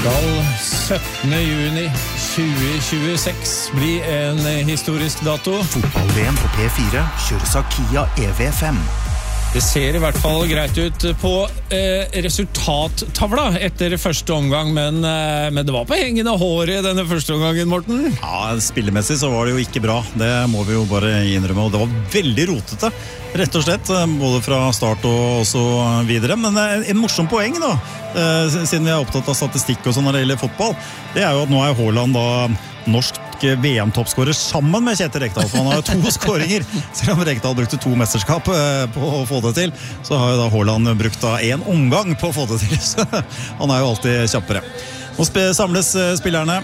Skal 17. juni 2026 bli en historisk dato? Fotball-VM på P4 kjøres av Kia EV5. Det ser i hvert fall greit ut på resultattavla etter første omgang, men det var på hengende hår i denne første omgangen, Morten. Ja, spillemessig så var det jo ikke bra. Det må vi jo bare innrømme, og det var veldig rotete, rett og slett, både fra start og så videre. Men en morsom poeng da, siden vi er opptatt av statistikk og sånn når det gjelder fotball, det er jo at nå er Haaland da norsk VM-toppskårer sammen med Kjetil Rekdal, for han har jo 2 skåringer. Selv om Rekdal brukte 2 mesterskap på å få det til, så har jo da Haaland brukt da 1 omgang på å få det til. Så han er jo alltid kjappere. Nå samles spillerne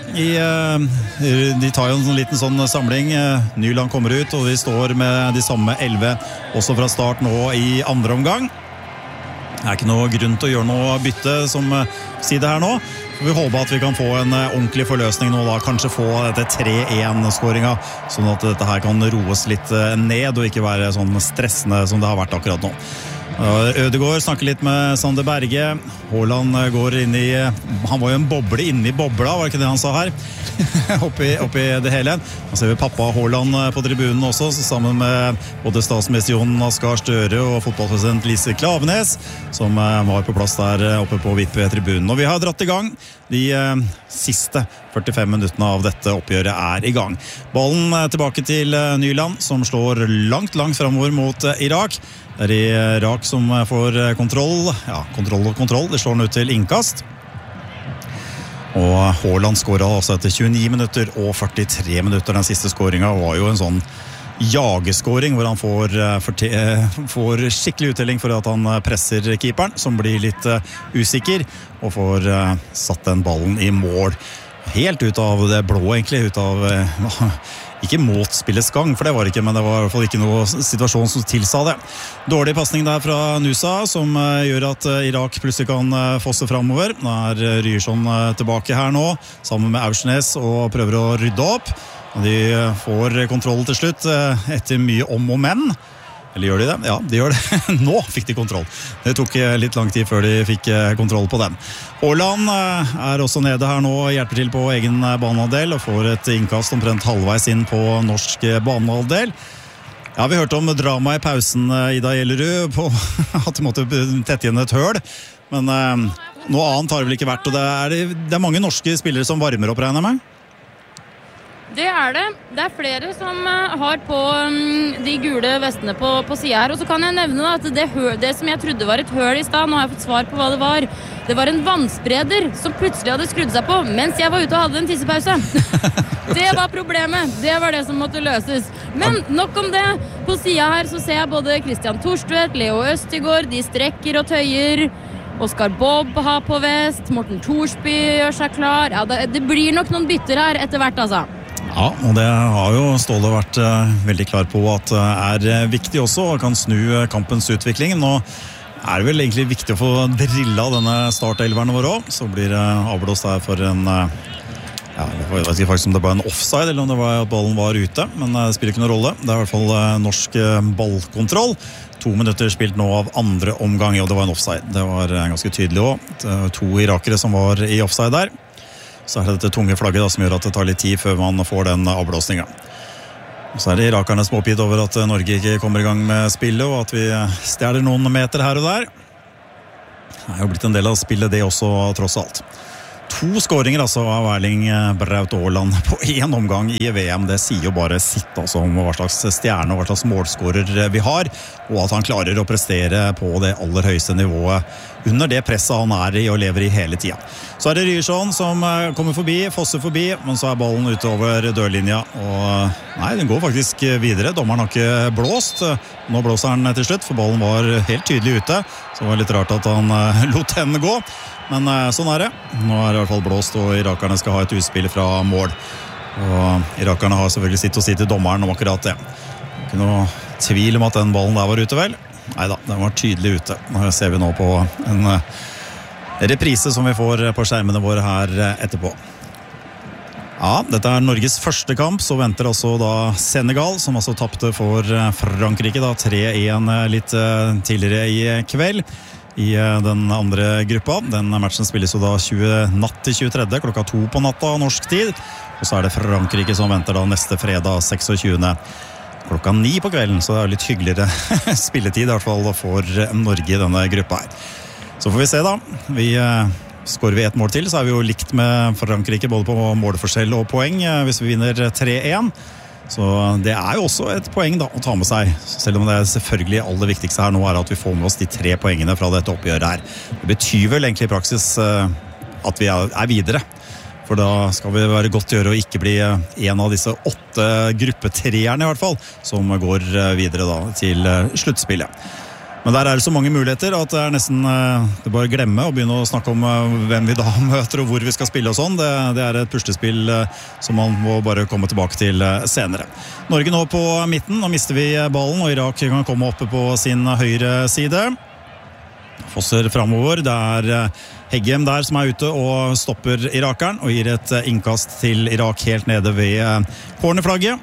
de tar jo en liten sånn samling. Nyland kommer ut, og de står med de samme 11 også fra start nå i andre omgang. Det er ikke noe grunn til å gjøre noe bytte som sier det her nå. Vi håper at vi kan få en ordentlig forløsning nå da, kanskje få dette 3-1-skåringa, sånn at dette her kan roes litt ned og ikke være sånn stressende som det har vært akkurat nå. Ødegaard snakker litt med Sander Berge. Haaland går inn i, han var jo en boble inni bobla, var det ikke det han sa her? oppi det hele. Nå ser vi pappa Haaland på tribunen også, sammen med både statsminister Jon Asgaard Støre og fotballpresident Lise Klaveness, som var på plass der oppe på VIP-tribunen. Og vi har dratt i gang. De siste 45 minuttene av dette oppgjøret er i gang. Ballen tilbake til Nyland, som slår langt fremover mot Irak. Det er Irak som får kontroll. Ja, kontroll. Det slår den ut til innkast. Og Haaland skåret altså etter 29 minutter og 43 minutter. Den siste skåringen var jo en sånn jageskåring, hvor han får skikkelig uttelling for at han presser keeperen, som blir litt usikker, og får satt den ballen i mål. Helt ut av det blå, egentlig. Ut av ikke mot spillets gang, for det var ikke, men det var i hvert fall ikke noe situasjon som tilsa det. Dårlig passning der fra Nusa, som gjør at Irak plutselig kan fosse fremover. Nå er Ryerson tilbake her nå, sammen med Aursnes, og prøver å rydde opp. De får kontroll til slutt, etter mye om og men. Eller gjør de det? Ja, de gjør det. Nå fikk de kontroll. Det tok litt lang tid før de fikk kontroll på den. Haaland er også nede her nå, hjelper til på egen banehalvdel, og får et innkast omtrent halvveis inn på norsk banehalvdel. Ja, vi hørte om drama i pausen, Ida Gjellerud, på at de måtte tette igjen et høl. Men noe annet har det vel ikke vært, og det er mange norske spillere som varmer opp, regner jeg med? Det er det. Det er flere som har på de gule vestene på siden her. Og så kan jeg nevne da, at det som jeg trodde var et høl i sted, nå har jeg fått svar på hva det var. Det var en vannspreder som plutselig hadde skrudd seg på mens jeg var ute og hadde en tissepause. Det var problemet. Det var det som måtte løses. Men nok om det. På siden her så ser jeg både Christian Torstvedt, Leo Østigård, de strekker og tøyer. Oskar Bobb har på vest. Morten Thorsby gjør seg klar. Ja, det blir nok noen bytter her etter hvert, altså. Ja, og det har jo Ståle vært veldig klar på at er viktig også, og kan snu kampens utvikling. Nå er det vel egentlig viktig å få drilla denne startelveren vår også. Så blir det avblåst der for en jeg vet ikke faktisk om det var en offside eller om det var at ballen var ute, men det spiller ikke noen rolle. Det er i hvert fall norsk ballkontroll. 2 minutter spilt nå av andre omgang, og det var en offside. Det var ganske tydelig også. 2 irakere som var i offside der. Så er det dette tunge flagget da, som gjør at det tar litt tid før man får den avblåsningen. Så er det irakerne som er oppgitt over at Norge ikke kommer i gang med spillet, og at vi stjeler noen meter her og der. Det er jo blitt en del av spillet det også, tross alt. 2 skåringer altså av Erling Braut Haaland på 1 omgang i VM. Det sier jo bare sitt altså, om hva slags stjerne og hva slags målskårer vi har, og at han klarer å prestere på det aller høyeste nivået under det presset han er i og lever i hele tiden. Så er det Ryerson som kommer forbi, fosser forbi, men så er ballen ute over dørlinja, og nei, den går faktisk videre. Dommeren har ikke blåst. Nå blåser han til slutt, for ballen var helt tydelig ute, så det var litt rart at han lot henne gå. Men sånn er det. Nå er det i hvert fall blåst, og irakerne skal ha et utspill fra mål. Og irakerne har selvfølgelig sitt å si til dommeren om akkurat det. Ikke noe tvil om at den ballen der var ute, vel? Neida, den var tydelig ute. Nå ser vi nå på en reprise som vi får på skjermene våre her etterpå. Ja, dette er Norges første kamp. Så venter altså da Senegal, som altså tappte for Frankrike da 3-1 litt tidligere i kveld. i den andre gruppa. Den matchen spilles jo da natt til 23. klokka 2 på natta norsk tid. Og så det Frankrike som venter da neste fredag 26. klokka 9 på kvelden, så det litt hyggeligere spilletid i hvert fall for Norge i denne gruppa her. Så får vi se da. Skårer vi ett mål til, så vi jo likt med Frankrike både på målforskjell og poeng hvis vi vinner 3-1. Så det jo også et poeng da å ta med seg, selv om det selvfølgelig aller viktigste her nå at vi får med oss de 3 poengene fra dette oppgjøret her. Det betyr vel egentlig i praksis at vi videre. For da skal vi være godt gjøre å ikke bli en av disse 8 gruppetreerne i hvert fall, som går videre da til sluttspillet. Men der det så mange muligheter at det nesten det bare glemme å begynne å snakke om hvem vi da møter og hvor vi skal spille og sånn. Det et puslespill som man må bare komme tilbake til senere. Norge nå på midten, nå mister vi ballen, og Irak kan komme oppe på sin høyre side. Fosser fremover, det Heggem der som ute og stopper irakeren og gir et innkast til Irak helt nede ved cornerflagget.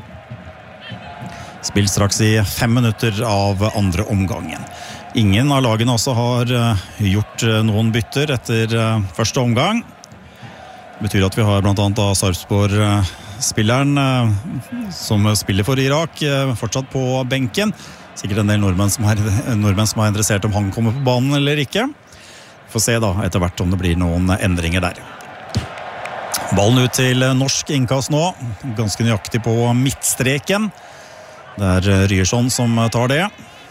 Spill straks i 5 minutter av andre omgangen. Ingen av lagene også har gjort noen bytter etter første omgang. Det betyr at vi har blant annet Sarpsborg-spilleren som spiller for Irak fortsatt på benken. Sikkert en del nordmenn som interessert om han kommer på banen eller ikke. Vi får se da etter hvert om det blir noen endringer der. Ballen ut til norsk innkast nå. Ganske nøyaktig på midtstreken. Det Ryerson som tar det.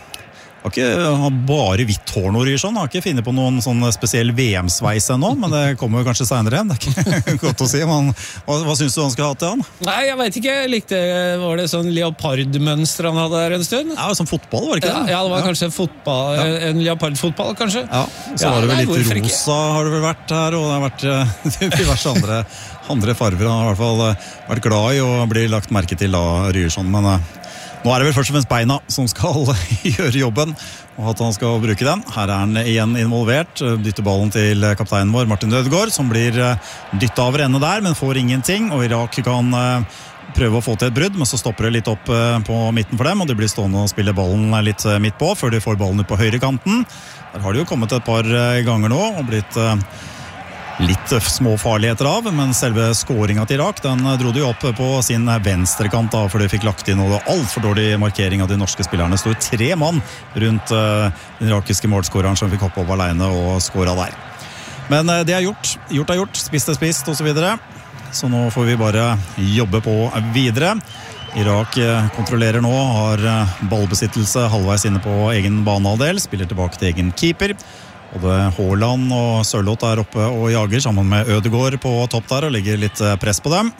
Han bare hvitt hår nå, Ryerson. Har ikke finnet på noen sånn spesiell VM-sveis ennå, men det kommer kanskje senere. Det ikke godt å si. Men hva synes du han skal ha til han? Nei, jeg vet ikke. Jeg likte, var det sånn leopardmønster han hadde der en stund? Ja, som fotball, var det ikke det? Ja, det var kanskje en leopardfotball, kanskje. Ja, så var det vel litt rosa har det vel vært her, og det har vært diverse andre farver. Han har i hvert fall vært glad i å bli lagt merke til av Ryerson, men nå det vel først og fremst beina som skal gjøre jobben, og at han skal bruke den. Her han igjen involvert, dytter ballen til kapteinen vår, Martin Ødegaard, som blir dyttet over ende der, men får ingenting, og Irak kan prøve å få til et brudd, men så stopper det litt opp på midten for dem, og de blir stående og spille ballen litt midt på, før de får ballen ut på høyre kanten. Der har de jo kommet et par ganger nå, og blitt litt små farligheter av, men selve skåringen til Irak, den dro de opp på sin venstre kant da, for de fikk lagt inn noe alt for dårlig markering av de norske spillerne. Det stod 3 mann rundt den irakiske målskåreren som fikk hoppe opp alene og skåret der. Men det gjort. Gjort gjort. Spist og så videre. Så nå får vi bare jobbe på videre. Irak kontrollerer nå, har ballbesittelse halvveis inne på egen banehalvdel, spiller tilbake til egen keeper. Både Haaland og Sørloth oppe og jager sammen med Ødegaard på topp der og legger litt press på dem.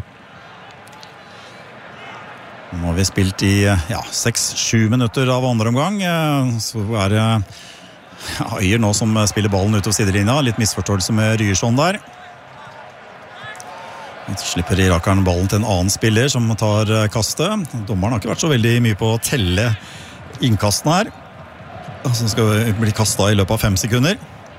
Nå har vi spilt i 6-7 minutter av andre omgang. Så det Øyer nå som spiller ballen utover sidelinja. Litt misforståelse med Ryerson der. Slipper irakeren ballen til en annen spiller som tar kastet. Dommeren har ikke vært så veldig mye på å telle innkastene her. Som skal bli kastet i løpet av 5 sekunder.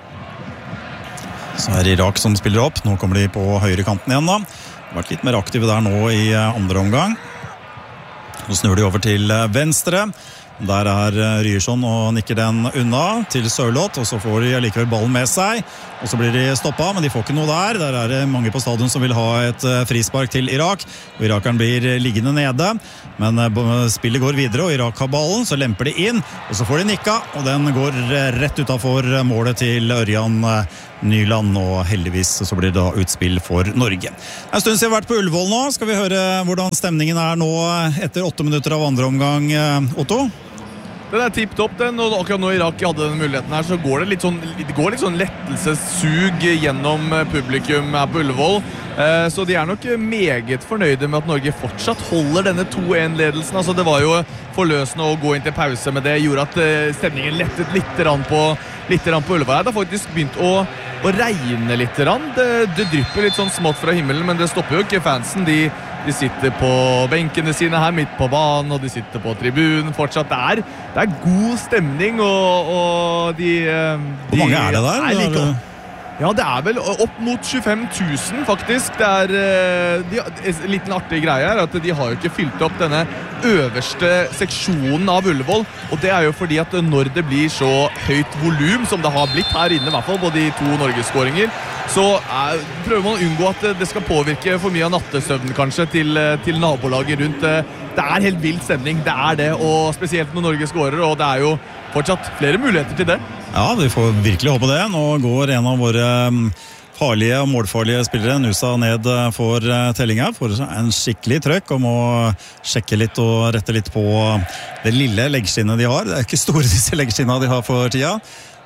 Så Irak som spiller opp. Nå kommer de på høyre kanten igjen da. De har vært litt mer aktive der nå i andre omgang. Så snur de over til venstre. Der Ryerson og nikker den unna til Sørloth, og så får de likevel ballen med seg, og så blir de stoppet, men de får ikke noe der. Der det mange på stadion som vil ha et frispark til Irak, og irakeren blir liggende nede, men spillet går videre, og Irak har ballen, så lemper de inn, og så får de nikka, og den går rett utenfor målet til Ørjan Nyland, og heldigvis så blir det da utspill for Norge. En stund siden vi har vært på Ullevål nå, skal vi høre hvordan stemningen nå etter 8 minutter av andre omgang, Otto? Den tipptopp den, og akkurat nå Irak hadde den muligheten her, så går det litt sånn lettelsessug gjennom publikum her på Ullevål. Så de nok meget fornøyde med at Norge fortsatt holder denne 2-1-ledelsen. Altså det var jo forløsende å gå inn til pause med det, gjorde at stemningen lettet litt på Ullevål. Det har faktisk begynt å regne litt. Det drypper litt sånn smått fra himmelen, men det stopper jo ikke fansen. De sitter på benkene sine her midt på banen, og de sitter på tribunen fortsatt. Det god stemning, og de Hvor mange det der? Ja, det vel opp mot 25 000 faktisk. Det en liten artig greie her, at de har jo ikke fylt opp denne øverste seksjonen av Ullevål, og det jo fordi at når det blir så høyt volum som det har blitt her inne, I hvert fall på de 2 Norgesskåringer, så prøver man å unngå at det skal påvirke for mye av nattesøvnen kanskje til nabolaget rundt. Det helt vild stemning, det det, og spesielt når Norge skårer, og det jo fortsatt flere muligheter til det. Ja, vi får virkelig håpe det. Nå går en av våre farlige og målfarlige spillere, Nusa, ned for tellinga. Får en skikkelig trøkk og må sjekke litt og rette litt på det lille leggskinnet de har. Det ikke store disse leggskinnene de har for tida.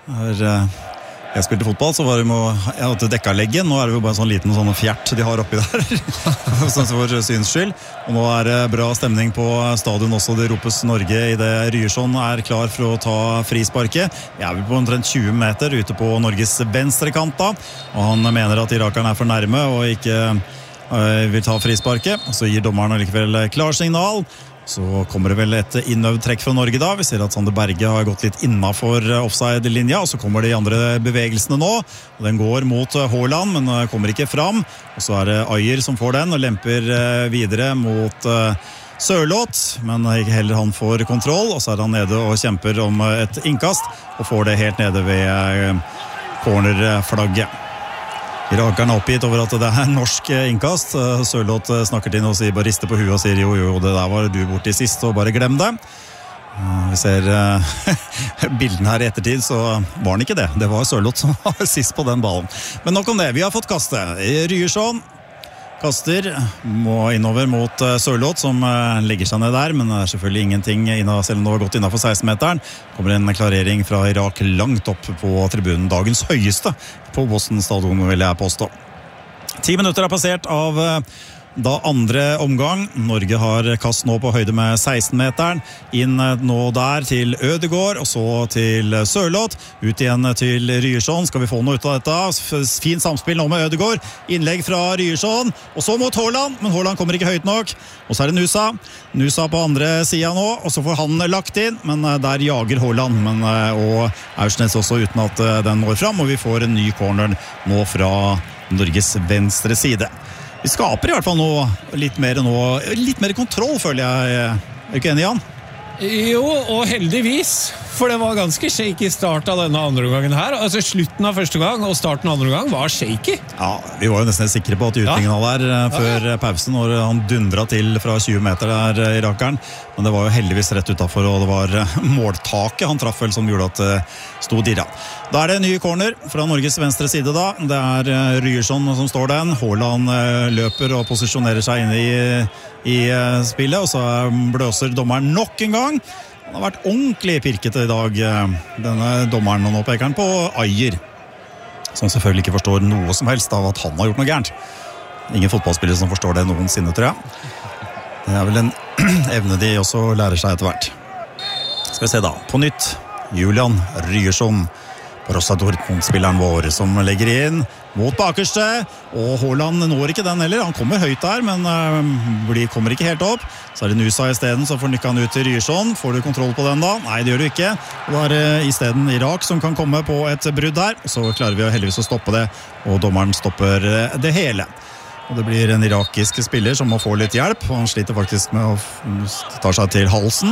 Jeg spilte fotball, så jeg hadde dekka leggen. Nå det jo bare en sånn liten sånn fjert de har oppi der, sånn for syns skyld. Og nå det bra stemning på stadion også. Det ropes Norge I det Ryerson klar for å ta frisparket. Vi vel på omtrent 20 meter ute på Norges venstre kant da. Og han mener at irakeren for nærme og ikke vil ta frisparket. Og så gir dommeren likevel klarsignal. Så kommer det vel et innøvd trekk fra Norge da. Vi ser at Sander Berge har gått litt innenfor offside-linja, og så kommer de andre bevegelsene nå. Og den går mot Haaland, men kommer ikke fram. Og så det Ajer som får den og lemper videre mot Sørloth, men ikke heller han får kontroll. Og så han nede og kjemper om et innkast, og får det helt nede ved cornerflagget. Irakeren oppgitt over at det en norsk innkast. Sørloth snakker til og sier bare rister på huet og sier jo, det der var du borti sist, og bare glem det. Vi ser bilden her I ettertid, så var den ikke det. Det var Sørloth som var sist på den ballen. Men nok om det, vi har fått kaste. Ryerson kaster, må innover mot Sørloth, som legger seg ned der, men det selvfølgelig ingenting, selv om det var gått innenfor 16-meteren. Kommer en klarering fra Irak langt opp på tribunen, dagens høyeste på Boston stadion, vil jeg påstå. 10 minutter passert av da andre omgang. Norge har kast nå på høyde med 16-meteren. Inn nå der til Ødegaard, og så til Sørloth. Ut igjen til Ryerson. Skal vi få noe ut av dette? Fin samspill nå med Ødegaard. Innlegg fra Ryerson. Og så mot Haaland, men Haaland kommer ikke høyt nok. Og så det Nusa. Nusa på andre siden nå, og så får han lagt inn, men der jager Haaland. Og Aursnes også uten at den når fram, og vi får en ny corner nå fra Norges venstre side. Vi skaper I hvert fall litt mer kontroll, føler jeg. Ikke enig, Jan? Jo, og heldigvis, for det var ganske shaky start av denne andre omgangen her. Altså slutten av første gang og starten av andre gang var shaky. Ja, vi var jo nesten sikre på at utningen der før pausen, når han dundret til fra 20 meter der Irakeren. Men det var jo heldigvis rett utenfor, og det var måltaket han traff vel som gjorde at det stod dirra. Da det en ny corner fra Norges venstre side da. Det Ryerson som står den. Haaland løper og posisjonerer seg inne I spillet, og så bløser dommeren nok en gang. Han har vært ordentlig pirkete I dag, denne dommeren, og nå peker han på Ajer, som selvfølgelig ikke forstår noe som helst av at han har gjort noe gærent. Ingen fotballspillere som forstår det noensinne, tror jeg. Det vel en evne de også lærer seg etter hvert. Skal vi se da, på nytt Julian Ryerson, Borussia Dortmund-spilleren vår, som legger inn mot bakerste, og Haaland når ikke den heller. Han kommer høyt der, men kommer ikke helt opp. Så det Nusa I stedet, så får nykka han ut til Ryerson. Får du kontroll på den da? Nei, det gjør du ikke. Og da det I stedet Irak som kan komme på et brudd her, så klarer vi heldigvis å stoppe det, og dommeren stopper det hele. Og det blir en irakisk spiller som må få litt hjelp, og han sliter faktisk med å ta seg til halsen.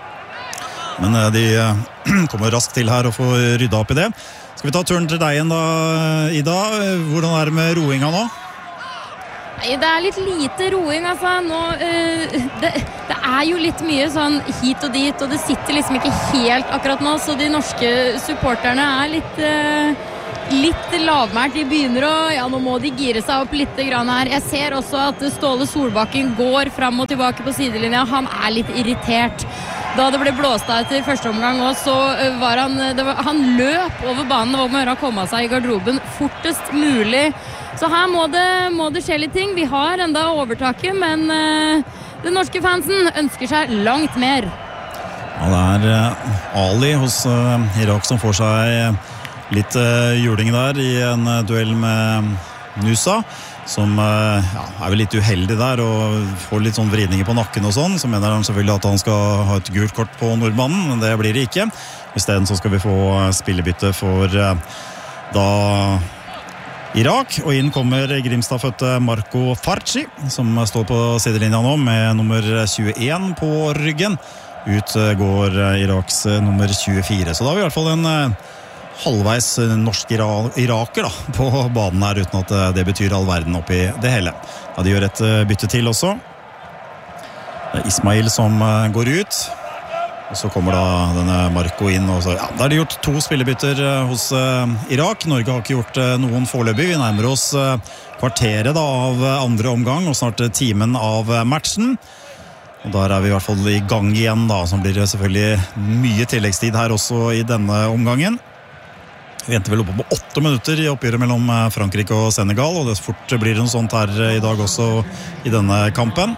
Men de kommer raskt til her og får rydda opp I det. Skal vi ta turen til deg igjen da, Ida? Hvordan det med roinga nå? Nei, det litt lite roing, altså. Nå, det jo litt mye sånn hit og dit, og det sitter liksom ikke helt akkurat nå, så de norske supporterne litt lavmært. De begynner å, nå må de gire seg opp litt grann her. Jeg ser også at Ståle Solbakken går fram og tilbake på sidelinja. Han litt irritert. Da det ble blåst av etter første omgang også, så var han løp over banen og må komme seg I garderoben fortest mulig. Så her må det skje litt ting. Vi har enda overtaket, men den norske fansen ønsker seg langt mer. Ja, det Ali hos Irak som får seg litt juling der I en duell med Nusa, som vel litt uheldig der og får litt sånn vridninger på nakken og sånn, så mener han selvfølgelig at han skal ha et gult kort på nordmannen, men det blir det ikke. I stedet så skal vi få spillebytte for da Irak, og inn kommer Grimstad-fødte Marco Farci, som står på sidelinja nå med nummer 21 på ryggen. Ut går Iraks nummer 24, så da har vi I hvert fall en halvveis norsk iraker da, på banen her, uten at det betyr all verden oppi det hele. Ja, de gjør et bytte til også. Det Ismail som går ut, og så kommer da denne Marco inn, og så, ja, da har de gjort 2 spillebytter hos Irak. Norge har ikke gjort noen foreløpig. Vi nærmer oss kvarteret da, av andre omgang, og snart timen av matchen. Og der vi I hvert fall I gang igjen da, som blir selvfølgelig mye tilleggstid her også I denne omgangen. Vi venter vel oppe på 8 minutter I oppgjøret mellom Frankrike og Senegal, og det fort blir noe sånt her I dag også I denne kampen.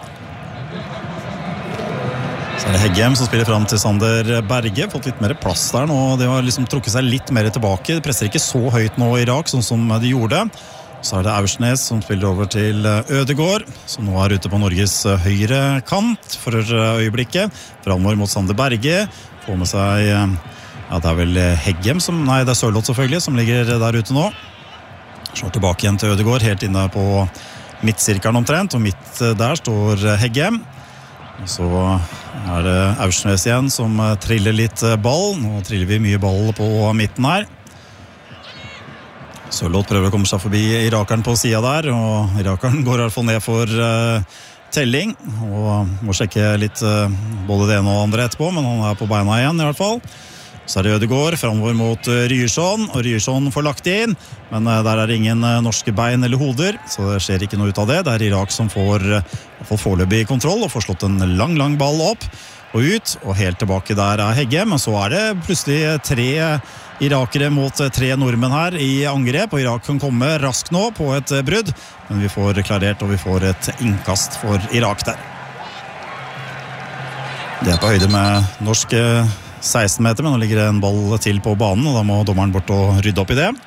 Så det Heggem som spiller frem til Sander Berge, fått litt mer plass der nå. De har liksom trukket seg litt mer tilbake. De presser ikke så høyt nå I Irak, sånn som de gjorde. Så det Aursnes som spiller over til Ødegård, som nå ute på Norges høyre kant for øyeblikket. Fremover mot Sander Berge. Får med seg, ja det vel Heggem som, nei det Sørloth selvfølgelig, som ligger der ute nå. Slår tilbake igjen til Ødegård, helt inne på midtsirkelen omtrent, og midt der står Heggem. Og så det Aursnes igjen som triller litt ball. Nå triller vi mye ball på midten her. Sørloth prøver å komme seg forbi irakeren på siden der, og irakeren går I hvert fall ned for telling, og må sjekke litt både det ene og det andre etterpå, men han på beina igjen I hvert fall. Så det Ødegård fremover mot Ryerson, og Ryerson får lagt inn, men der det ingen norske bein eller hoder, så det skjer ikke noe ut av det. Det Irak som får foreløpig kontroll, og får slått en lang ball opp, og ut, og helt tilbake der Heggem, men så det plutselig 3 irakere mot 3 nordmenn her I angrep, og Irak kan komme raskt nå på et brudd, men vi får klarert, og vi får et innkast for Irak der. Det på høyde med norsk 16 meter, men nå ligger det en ball til på banen, og da må dommeren bort og rydde opp I det.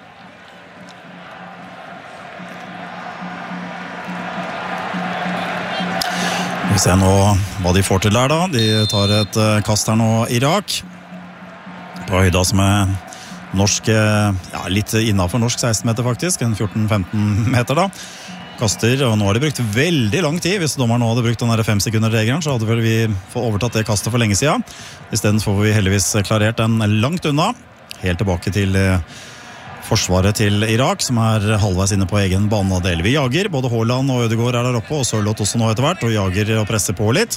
Vi ser nå hva de får til der da. De tar et kast her nå Irak. På høyda som norsk, ja, litt innenfor norsk 16 meter faktisk, en 14-15 meter da. Kaster, og nå har de brukt veldig lang tid. Hvis dommeren nå hadde brukt den 5 sekunder-regelen, så hadde vel vi fått overtatt det kastet for lenge siden. I stedet får vi heldigvis klarert den langt unna. Helt tilbake til forsvaret til Irak, som halvveis inne på egen banedel. Vi jager, både Haaland og Ødegård der oppe, og Sørloth også nå etter hvert, og jager og presser på litt.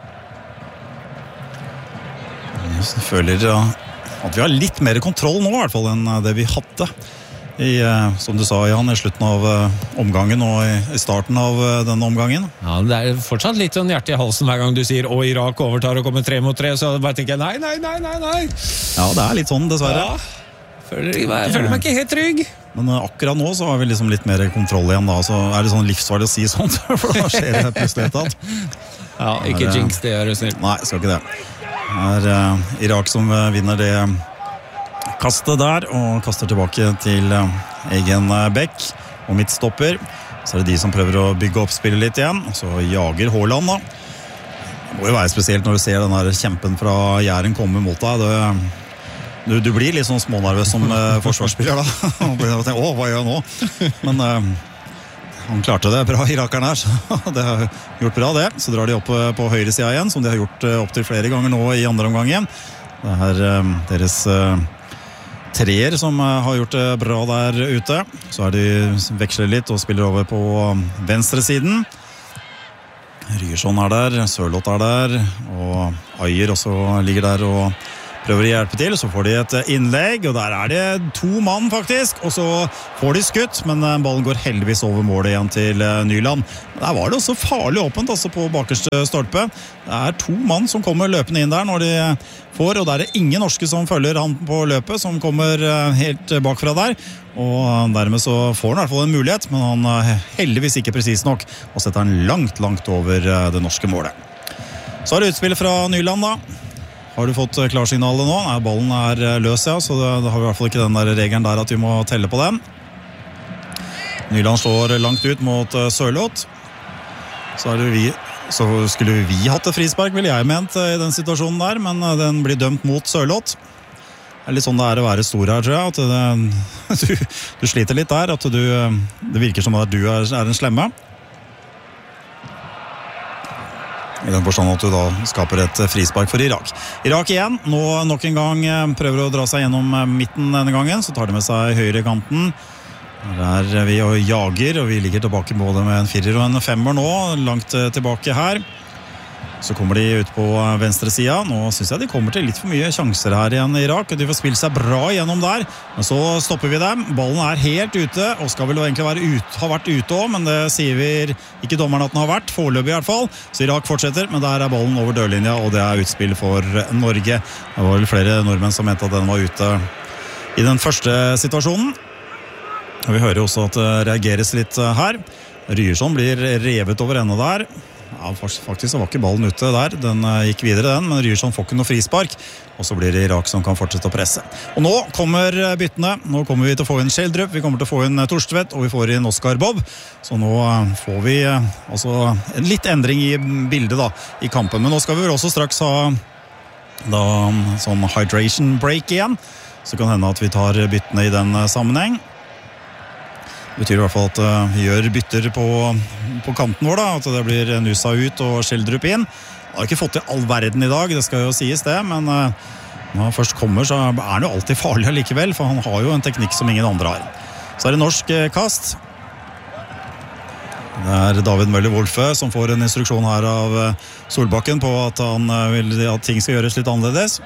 Jeg føler at vi har litt mer kontroll nå, I hvert fall, enn det vi hadde. Som du sa, Jan, I slutten av omgangen og I starten av denne omgangen. Ja, det fortsatt litt sånn hjerte I halsen hver gang du sier «Å, Irak overtar og kommer 3 mot 3», så bare tenker jeg nei. Ja, det litt sånn, dessverre. Ja, føler meg ikke helt trygg. Men akkurat nå så har vi liksom litt mer kontroll igjen da, så det sånn livsfarlig å si sånt, for da skjer det plutselig et annet. Ja, ikke jinx, det gjør du snill. Nei, skal ikke det. Det Irak som vinner det kastet der, og kaster tilbake til egen bekk og midtstopper. Så det de som prøver å bygge opp spillet litt igjen, og så jager Haaland da. Det må jo være spesielt når du ser den der kjempen fra Jæren komme mot deg. Du blir litt sånn smånervøs som forsvarsspiller da. Og tenker, hva gjør jeg nå? Men han klarte det bra, irakeren her, så det har gjort bra det. Så drar de opp på høyre siden igjen, som de har gjort opp til flere ganger nå I andre omgangen. Det deres treer som har gjort det bra der ute. Så de veksler litt og spiller over på venstre siden. Ryerson der, Sørloth der, og Ayer også ligger der og prøver å hjelpe til. Så får de et innlegg, og der det 2 mann faktisk, og så får de skutt, men ballen går heldigvis over målet igjen til Nyland. Der var det også farlig åpent altså på bakerste stolpe. Det 2 mann som kommer løpende inn der når de får, og der det ingen norske som følger han på løpet, som kommer helt bakfra der, og dermed så får han I hvert fall en mulighet, men han heldigvis ikke presis nok, og setter han langt over det norske målet. Så det utspillet fra Nyland da. Har du fått klarsignalet nå? Nei, ballen løs, ja, så da har vi I hvert fall ikke den der regelen der at vi må telle på den. Nyland slår langt ut mot Sørloth. Så skulle vi hatt et frispark, ville jeg ment I den situasjonen der, men den blir dømt mot Sørloth. litt sånn det å være stor her, tror jeg, at du sliter litt der, at det virker som at du en slemme. I den forstand at du da skaper et frispark for Irak. Irak igjen, nå nok en gang prøver å dra seg gjennom midten denne gangen, så tar de med seg høyre kanten. Der vi og jager, og vi ligger tilbake både med en 4 og en 5 nå, langt tilbake her. Så kommer de ut på venstre siden. Nå synes jeg de kommer til litt for mye sjanser her igjen i Irak, og de får spille seg bra gjennom der. Men så stopper vi dem. Ballen helt ute, og skal vel egentlig ha vært ute også, men det sier vi ikke dommeren at den har vært, foreløpig i hvert fall. Så Irak fortsetter, men der ballen over dørlinja, og det utspill for Norge. Det var vel flere nordmenn som mente at den var ute i den første situasjonen. Og vi hører også at det reageres litt her. Ryerson blir revet over ende der. Ja, faktisk så var ikke ballen ute der. Den gikk videre den, men Ryerson får ikke noe frispark. Og så blir det Irak som kan fortsette å presse. Og nå kommer byttene. Nå kommer vi til å få inn Schjelderup, vi kommer til å få inn Torstvedt, og vi får inn Oscar Bob. Så nå får vi altså en litt endring i bildet da, i kampen. Men nå skal vi vel også straks ha da, sånn hydration break igjen. Så kan det hende at vi tar byttene i den sammenheng. Det betyr i hvert fall at vi gjør bytter på kanten vår da, at det blir Nusa ut og Schjelderup inn. Han har ikke fått til all verden i dag, det skal jo sies det, men når han først kommer så han jo alltid farlig likevel, for han har jo en teknikk som ingen andre har. Så det norsk kast. Det David Møller Wolfe som får en instruksjon her av Solbakken på at han vil at ting skal gjøres litt annerledes.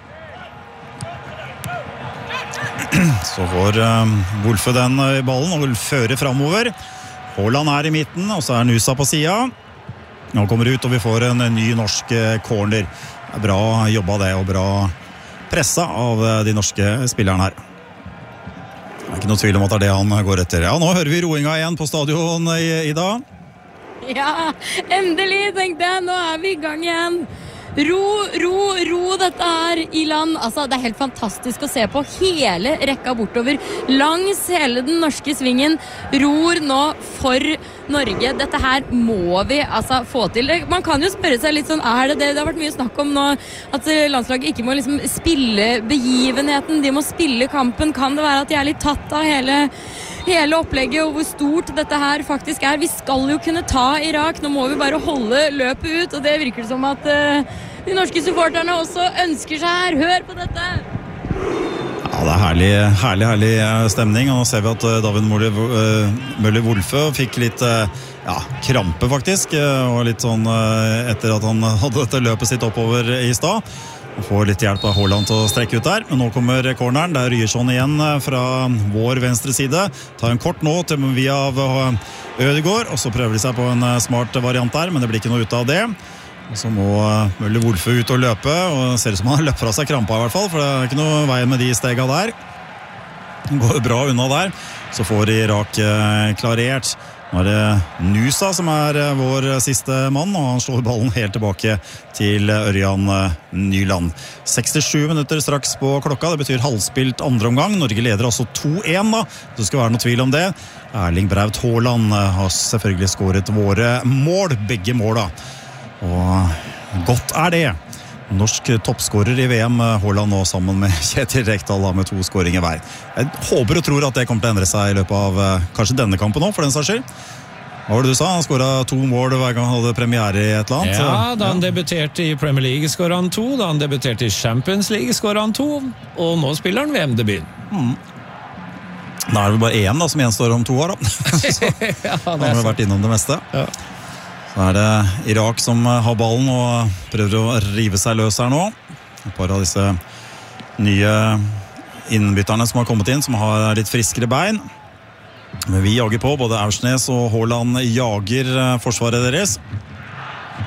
Så får Wolfe den i ballen og vil føre fremover. Haaland i midten, og så Nusa på siden. Nå kommer ut, og vi får en ny norsk corner. Det bra jobba det, og bra pressa av de norske spillerne her. Det ikke noe tvil om at det han går etter. Ja, nå hører vi roinga igjen på stadion i dag. Ja, endelig, tenkte jeg. Nå vi i gang igjen. Ro dette her i land. Altså, det helt fantastisk å se på hele rekka bortover langs hele den norske svingen. Ror nå for Norge. Dette her må vi altså få til. Man kan jo spørre seg litt sånn, det har vært mye snakk om nå at landslaget ikke må liksom spille begivenheten, de må spille kampen. Kan det være at de litt tatt av hele opplegget og hvor stort dette her faktisk Vi skal jo kunne ta Irak, nå må vi bare holde løpet ut, og det virker som at de norske supporterne også ønsker seg her. Hør på dette! Ja, det herlig stemning, og nå ser vi at David Møller Wolfe fikk litt krampe faktisk, og litt sånn etter at han hadde dette løpet sitt oppover i stad. Og får litt hjelp av Haaland til å strekke ut der. Men nå kommer corneren, det Ryerson igjen fra vår venstre side. Tar en kort nå til via Ødegaard, og så prøver de seg på en smart variant der, men det blir ikke noe ut av det. Og så må Møller Wolfe ut og løpe, og ser ut som han har løpt fra seg krampa i hvert fall, for det ikke noe vei med de stega der. Går bra unna der. Så får Irak klarert. Nå det Nusa som vår siste mann, og han slår ballen helt tilbake til Ørjan Nyland. 67 minutter straks på klokka, det betyr halvspilt andre omgang. Norge leder altså 2-1 da, så skal være noe tvil om det. Erling Braut Haaland har selvfølgelig skåret våre mål, begge mål da. Og godt det. Norsk toppskårer i VM, Haaland nå sammen med Kjetil Rekdal med 2 skåringer hver. Jeg håper og tror at det kommer til å endre seg i løpet av kanskje denne kampen nå, for den saks skyld. Hva var det du sa? Han skåret 2 mål hver gang han hadde premiere i et eller annet. Ja, da han debuterte i Premier League skåret han 2, da han debuterte i Champions League skåret han 2, og nå spiller han VM-debuten. Da det vel bare 1 da, som gjenstår om 2 år da. Så han har vært innom det meste. Ja. Så det Irak som har ballen og prøver å rive seg løs her nå. Et par av disse nye innbytterne som har kommet inn, som har litt friskere bein. Men vi jager på, både Aursnes og Haaland jager forsvaret deres.